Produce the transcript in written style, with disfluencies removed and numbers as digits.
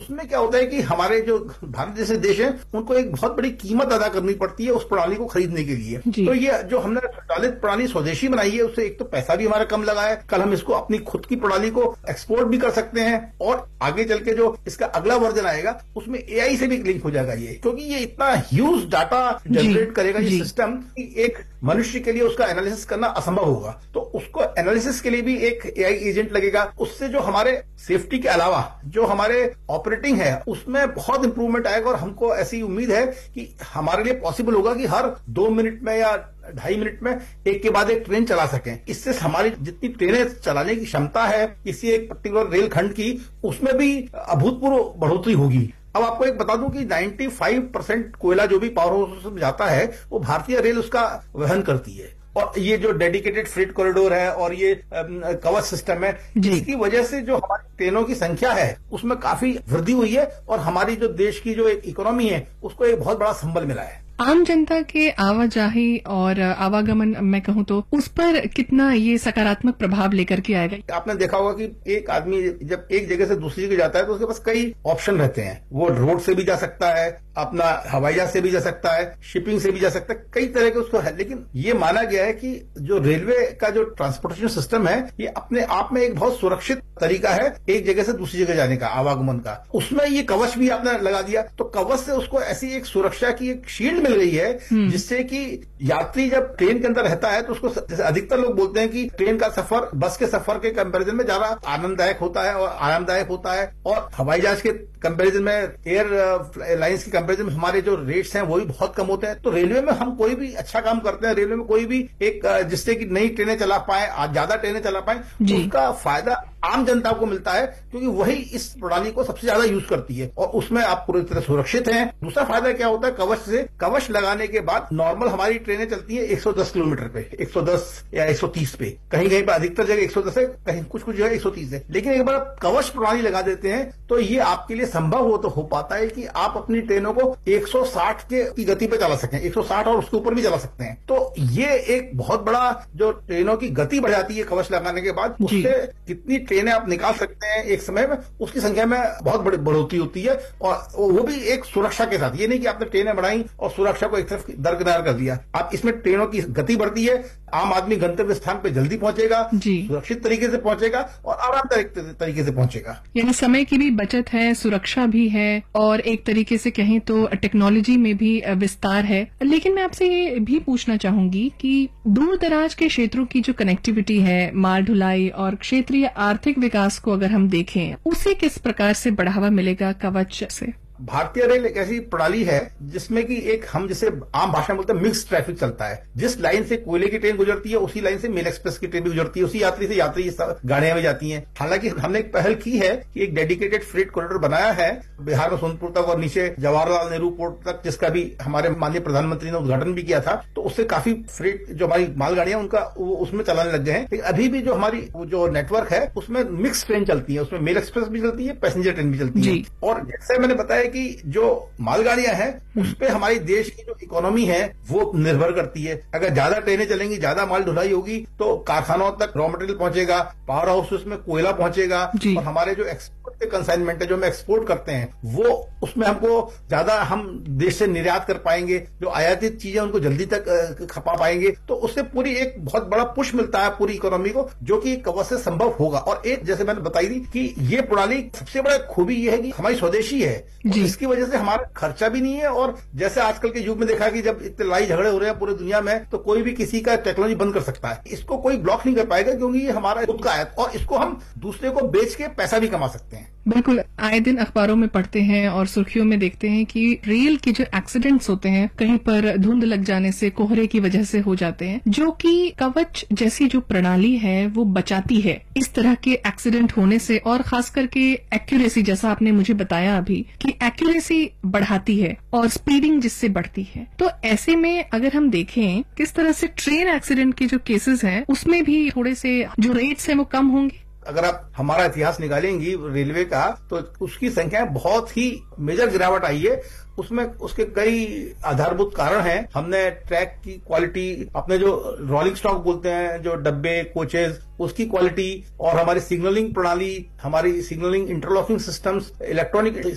उसमें क्या होता है कि हमारे जो भारत जैसे देश हैं उनको एक बहुत बड़ी कीमत अदा करनी पड़ती है उस प्रणाली को खरीदने के लिए। तो ये जो हमने संचालित प्रणाली स्वदेशी बनाई है उससे एक तो पैसा भी हमारा कम लगा है, कल हम इसको अपनी खुद की प्रणाली को एक्सपोर्ट भी कर सकते हैं और आगे चल के जो इसका अगला वर्जन आएगा उसमें एआई से भी लिंक हो जाएगा ये, क्योंकि ये इतना ह्यूज डाटा जनरेट करेगा ये सिस्टम कि एक मनुष्य के लिए उसका एनालिसिस करना असंभव होगा। तो उसको एनालिसिस के लिए भी एक एआई एजेंट लगेगा। उससे जो हमारे सेफ्टी के अलावा जो हमारे ऑपरेटिंग है उसमें बहुत इंप्रूवमेंट आएगा और हमको ऐसी उम्मीद है कि हमारे लिए पॉसिबल होगा कि हर 2 मिनट में या 2.5 मिनट में एक के बाद एक ट्रेन चला सकें। इससे हमारी जितनी ट्रेनें चलाने की क्षमता है किसी एक पर्टिकुलर रेल खंड की उसमें भी अभूतपूर्व बढ़ोतरी होगी। अब आपको एक बता दूं कि 95% कोयला जो भी पावर हाउस में जाता है वो भारतीय रेल उसका वहन करती है और ये जो डेडिकेटेड फ्रेट कॉरिडोर है और ये कवच सिस्टम है इसकी वजह से जो हमारी ट्रेनों की संख्या है उसमें काफी वृद्धि हुई है और हमारी जो देश की जो एक इकोनॉमी है उसको एक बहुत बड़ा संबल मिला है। आम जनता के आवाजाही और आवागमन मैं कहूँ तो उस पर कितना ये सकारात्मक प्रभाव लेकर के आएगा? आपने देखा होगा कि एक आदमी जब एक जगह से दूसरी जगह जाता है तो उसके पास कई ऑप्शन रहते हैं। वो रोड से भी जा सकता है, अपना हवाई जहाज से भी जा सकता है, शिपिंग से भी जा सकता है, कई तरह के उसको है। लेकिन ये माना गया है कि जो रेलवे का जो ट्रांसपोर्टेशन सिस्टम है ये अपने आप में एक बहुत सुरक्षित तरीका है एक जगह से दूसरी जगह जाने का, आवागमन का। उसमें ये कवच भी आपने लगा दिया तो कवच से उसको ऐसी एक सुरक्षा की एक शील्ड मिल गई है जिससे कि यात्री जब ट्रेन के अंदर रहता है तो उसको, जैसे अधिकतर लोग बोलते हैं कि ट्रेन का सफर बस के सफर के कंपैरिजन में ज्यादा आनंददायक होता है और आरामदायक होता है और हवाई जहाज के कंपैरिजन में, एयर लाइंस के कंपैरिजन में हमारे जो रेट्स हैं वो भी बहुत कम होते हैं। तो रेलवे में हम कोई भी अच्छा काम करते हैं, रेलवे में कोई भी एक जिससे कि नई ट्रेनें चला पाए, ज्यादा ट्रेनें चला पाए, उसका फायदा आम जनता को मिलता है क्योंकि वही इस प्रणाली को सबसे ज्यादा यूज करती है और उसमें आप पूरी तरह सुरक्षित हैं। दूसरा फायदा क्या होता है कवच से, कवच लगाने के बाद नॉर्मल हमारी ट्रेनें चलती है 110 किलोमीटर पे, 110 या 130 पे, कहीं कहीं पर अधिकतर जगह 110 है, कहीं कुछ कुछ जगह 130 है। लेकिन एक बार आप कवच प्रणाली लगा देते हैं तो ये आपके लिए संभव हो पाता है कि आप अपनी ट्रेनों को 160 की गति पे चला सकें, 160 और उसके ऊपर भी चला सकते हैं। तो ये एक बहुत बड़ा जो ट्रेनों की गति बढ़ जाती है कवच लगाने के बाद, उससे कितनी ट्रेनें आप निकाल सकते हैं एक समय में, उसकी संख्या में बहुत बड़ी बढ़ोतरी होती है और वो भी एक सुरक्षा के साथ। ये नहीं कि आपने ट्रेनें बढ़ाई और सुरक्षा को एक तरफ दरकिनार कर दिया। आप इसमें ट्रेनों की गति बढ़ती है, आम आदमी गंतव्य स्थान पे जल्दी पहुंचेगा, सुरक्षित तरीके से पहुंचेगा और आरामदायक तरीके से पहुंचेगा। यानी समय की भी बचत है, सुरक्षा भी है और एक तरीके से कहें तो टेक्नोलॉजी में भी विस्तार है। लेकिन मैं आपसे ये भी पूछना चाहूंगी कि दूर दराज के क्षेत्रों की जो कनेक्टिविटी है, माल ढुलाई और क्षेत्रीय आर्थिक विकास को अगर हम देखें, उसे किस प्रकार से बढ़ावा मिलेगा कवच से? भारतीय रेल एक ऐसी प्रणाली है जिसमें कि एक हम जिसे आम भाषा में बोलते हैं मिक्स ट्रैफिक चलता है। जिस लाइन से कोयले की ट्रेन गुजरती है उसी लाइन से मेल एक्सप्रेस की ट्रेन भी गुजरती है, उसी यात्री से यात्री गाड़ियां भी जाती हैं। हालांकि हमने एक पहल की है कि एक डेडिकेटेड फ्रेट कॉरिडोर बनाया है बिहार में सोनपुर तक और नीचे जवाहरलाल नेहरू पोर्ट तक, जिसका भी हमारे माननीय प्रधानमंत्री ने उद्घाटन भी किया था। तो उससे काफी फ्रेट जो हमारी मालगाड़ियां उनका उसमें चलाने लग गए हैं। लेकिन अभी भी जो हमारी जो नेटवर्क है उसमें मिक्स ट्रेन चलती है, उसमें मेल एक्सप्रेस भी चलती है, पैसेंजर ट्रेन भी चलती है। और जैसे मैंने बताया कि जो मालगाड़ियां हैं उस पे हमारी देश की जो इकोनॉमी है वो निर्भर करती है। अगर ज्यादा ट्रेनें चलेंगी, ज्यादा माल ढुलाई होगी तो कारखानों तक रॉ मटेरियल पहुंचेगा, पावर हाउसेस में कोयला पहुंचेगा और हमारे जो एक्सपोर्ट के कंसाइनमेंट है जो हम एक्सपोर्ट करते हैं वो उसमें हमको ज्यादा हम देश से निर्यात कर पाएंगे, जो आयातित चीजें उनको जल्दी तक खपा पाएंगे। तो उससे पूरी एक बहुत बड़ा पुश मिलता है पूरी इकोनॉमी को, जो कि कवच से संभव होगा। और एक जैसे मैंने बताई थी कि ये प्रणाली सबसे बड़ा खूबी ये है कि हमारी स्वदेशी है, इसकी वजह से हमारा खर्चा भी नहीं है। और जैसे आजकल के युग में देखा कि जब इतने लड़ाई झगड़े हो रहे हैं पूरी दुनिया में तो कोई भी किसी का टेक्नोलॉजी बंद कर सकता है, इसको कोई ब्लॉक नहीं कर पाएगा क्योंकि ये हमारा खुद का है और इसको हम दूसरे को बेच के पैसा भी कमा सकते हैं। बिल्कुल, आए दिन अखबारों में पढ़ते हैं और सुर्खियों में देखते हैं कि रेल के जो एक्सीडेंट्स होते हैं कहीं पर धुंध लग जाने से, कोहरे की वजह से हो जाते हैं, जो कि कवच जैसी जो प्रणाली है वो बचाती है इस तरह के एक्सीडेंट होने से। और खास करके एक्यूरेसी, जैसा आपने मुझे बताया अभी कि एक्यूरेसी बढ़ाती है और स्पीडिंग जिससे बढ़ती है। तो ऐसे में अगर हम देखें किस तरह से ट्रेन एक्सीडेंट के जो केसेस हैं उसमें भी थोड़े से जो रेट्स हैं वो कम होंगे। अगर आप हमारा इतिहास निकालेंगी रेलवे का तो उसकी संख्या बहुत ही मेजर गिरावट आई है। उसमें उसके कई आधारभूत कारण हैं। हमने ट्रैक की क्वालिटी, अपने जो रोलिंग स्टॉक बोलते हैं, जो डब्बे कोचेज, उसकी क्वालिटी और हमारी सिग्नलिंग प्रणाली, हमारी सिग्नलिंग इंटरलॉकिंग सिस्टम्स, इलेक्ट्रॉनिक